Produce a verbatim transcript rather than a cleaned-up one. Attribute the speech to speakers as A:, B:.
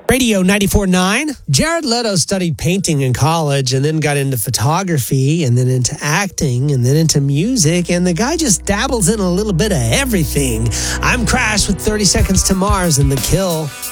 A: Radio ninety-four point nine. Jared Leto studied painting in college and then got into photography and then into acting and then into music. And the guy just dabbles in a little bit of everything. I'm Crash with thirty Seconds to Mars and The Kill.